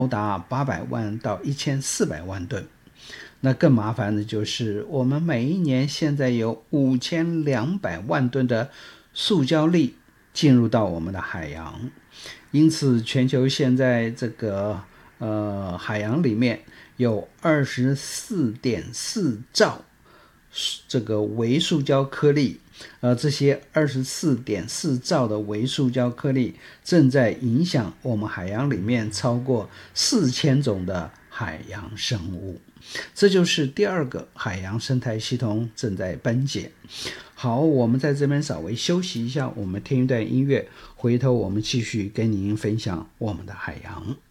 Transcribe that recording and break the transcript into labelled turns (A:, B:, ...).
A: 达800万到1400万吨。那更麻烦的就是我们每一年现在有5200万吨的塑胶粒进入到我们的海洋，因此全球现在这个海洋里面有24.4兆这个微塑胶颗粒，这些24.4兆的微塑胶颗粒正在影响我们海洋里面超过4000种的海洋生物，这就是第二个海洋生态系统正在崩解。好，我们在这边稍微休息一下，我们听一段音乐，回头我们继续跟您分享我们的海洋。